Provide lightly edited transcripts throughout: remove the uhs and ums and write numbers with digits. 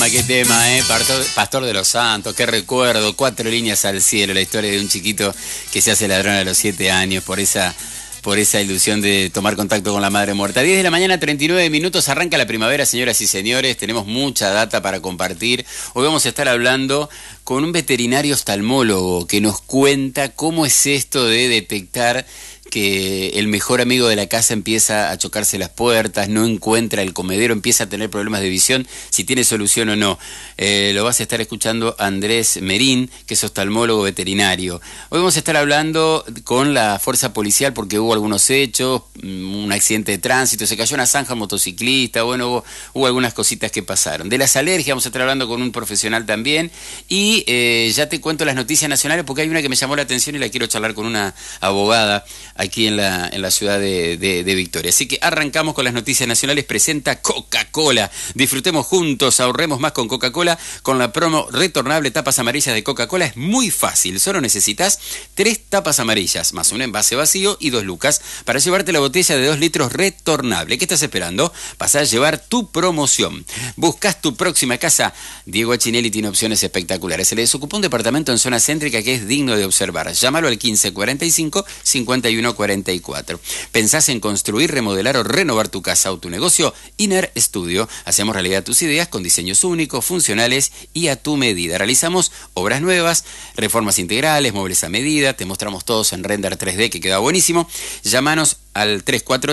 qué tema, ¿eh? Pastor de los Santos, qué recuerdo, 4 líneas al cielo, la historia de un chiquito que se hace ladrón a los 7 años por esa ilusión de tomar contacto con la madre muerta. 10 de la mañana, 39 minutos, arranca la primavera, señoras y señores, tenemos mucha data para compartir. Hoy vamos a estar hablando con un veterinario oftalmólogo que nos cuenta cómo es esto de detectar que el mejor amigo de la casa empieza a chocarse las puertas, no encuentra el comedero, empieza a tener problemas de visión, si tiene solución o no. Lo vas a estar escuchando Andrés Merín, que es oftalmólogo veterinario. Hoy vamos a estar hablando con la fuerza policial porque hubo algunos hechos, un accidente de tránsito, se cayó una zanja motociclista, bueno, hubo algunas cositas que pasaron. De las alergias vamos a estar hablando con un profesional también y ya te cuento las noticias nacionales porque hay una que me llamó la atención y la quiero charlar con una abogada aquí en la ciudad de Victoria. Así que arrancamos con las noticias nacionales. Presenta Coca-Cola. Disfrutemos juntos, ahorremos más con Coca-Cola. Con la promo retornable tapas amarillas de Coca-Cola es muy fácil. Solo necesitas 3 tapas amarillas, más un envase vacío y 2 lucas para llevarte la botella de 2 litros retornable. ¿Qué estás esperando? Pasá a llevar tu promoción. ¿Buscas tu próxima casa? Diego Achinelli tiene opciones espectaculares. Se le desocupó un departamento en zona céntrica que es digno de observar. Llámalo al 1545-5144. ¿Pensás en construir, remodelar o renovar tu casa o tu negocio? Inner Studio. Hacemos realidad tus ideas con diseños únicos, funcionales y a tu medida. Realizamos obras nuevas, reformas integrales, muebles a medida. Te mostramos todos en render 3D que queda buenísimo. Llámanos al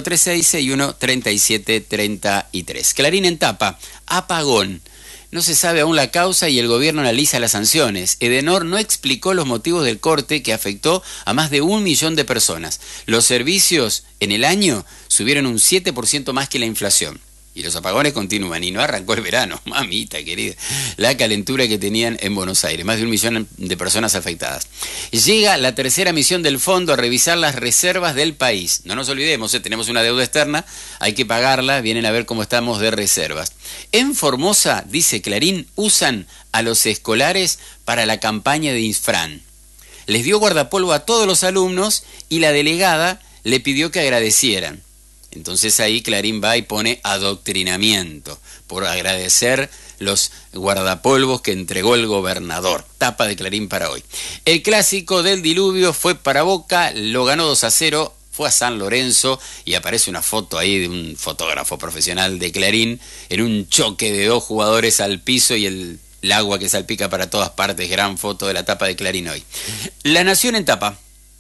3436-613733. Clarín en tapa. Apagón. No se sabe aún la causa y el gobierno analiza las sanciones. Edenor no explicó los motivos del corte que afectó a más de 1 millón de personas. Los servicios en el año subieron un 7% más que la inflación. Y los apagones continúan y no arrancó el verano, mamita querida. La calentura que tenían en Buenos Aires, más de 1 millón de personas afectadas. Llega la tercera misión del fondo a revisar las reservas del país. No nos olvidemos, tenemos una deuda externa, hay que pagarla, vienen a ver cómo estamos de reservas. En Formosa, dice Clarín, usan a los escolares para la campaña de Infran. Les dio guardapolvo a todos los alumnos y la delegada le pidió que agradecieran. Entonces ahí Clarín va y pone adoctrinamiento por agradecer los guardapolvos que entregó el gobernador. Tapa de Clarín para hoy. El clásico del diluvio fue para Boca, lo ganó 2-0, fue a San Lorenzo y aparece una foto ahí de un fotógrafo profesional de Clarín en un choque de 2 jugadores al piso y el agua que salpica para todas partes. Gran foto de la tapa de Clarín hoy. La Nación en tapa.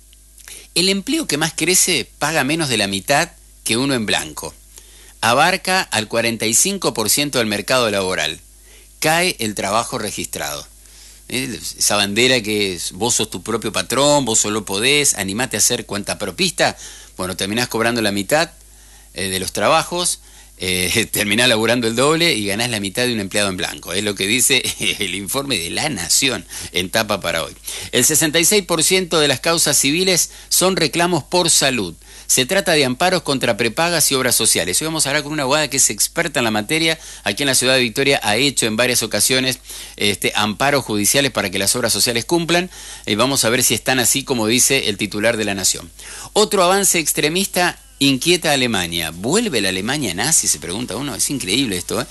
El empleo que más crece paga menos de la mitad que uno en blanco. Abarca al 45% del mercado laboral. Cae el trabajo registrado. Esa bandera que es, vos sos tu propio patrón, vos solo podés, animate a ser cuentapropista. Bueno, terminás cobrando la mitad de los trabajos, terminás laburando el doble y ganás la mitad de un empleado en blanco. Es lo que dice el informe de La Nación en tapa para hoy. El 66% de las causas civiles son reclamos por salud. Se trata de amparos contra prepagas y obras sociales. Hoy vamos a hablar con una abogada que es experta en la materia. Aquí en la ciudad de Victoria ha hecho en varias ocasiones amparos judiciales para que las obras sociales cumplan. Y vamos a ver si están así como dice el titular de La Nación. Otro avance extremista inquieta a Alemania. ¿Vuelve la Alemania nazi? Se pregunta uno. Es increíble esto.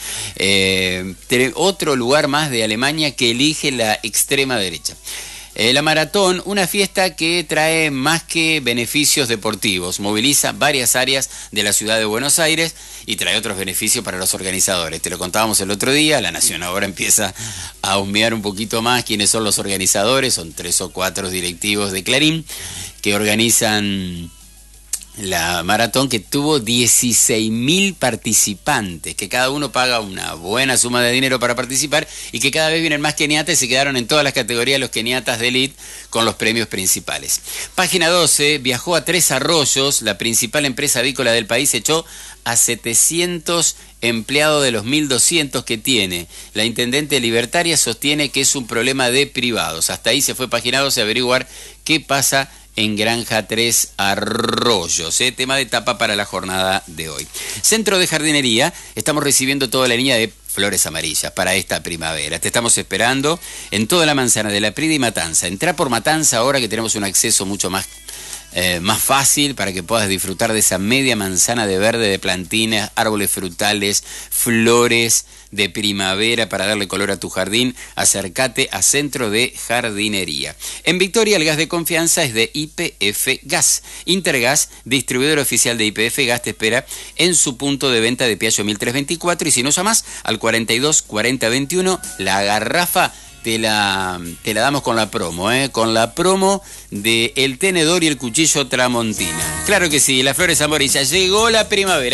Otro lugar más de Alemania que elige la extrema derecha. La maratón, una fiesta que trae más que beneficios deportivos, moviliza varias áreas de la ciudad de Buenos Aires y trae otros beneficios para los organizadores. Te lo contábamos el otro día, La Nación ahora empieza a husmear un poquito más quiénes son los organizadores, son 3 o 4 directivos de Clarín que organizan la maratón, que tuvo 16.000 participantes, que cada uno paga una buena suma de dinero para participar y que cada vez vienen más keniatas y se quedaron en todas las categorías los keniatas de elite con los premios principales. Página 12, viajó a 3 Arroyos, la principal empresa avícola del país echó a 700 empleados de los 1.200 que tiene. La intendente libertaria sostiene que es un problema de privados. Hasta ahí se fue Página 12 a averiguar qué pasa en Granja 3 Arroyos, tema de tapa para la jornada de hoy. Centro de Jardinería, estamos recibiendo toda la línea de flores amarillas para esta primavera. Te estamos esperando en toda la manzana de La Prida y Matanza. Entrá por Matanza ahora que tenemos un acceso mucho más más fácil para que puedas disfrutar de esa media manzana de verde, de plantines, árboles frutales, flores de primavera para darle color a tu jardín. Acércate a Centro de Jardinería. En Victoria el gas de confianza es de YPF Gas. Intergas, distribuidor oficial de YPF Gas, te espera en su punto de venta de Piaggio 1324 y si no llamás al 42 40 21, la garrafa te la damos con la promo, con la promo de el tenedor y el cuchillo Tramontina. Claro que sí, las flores amarillas, llegó la primavera.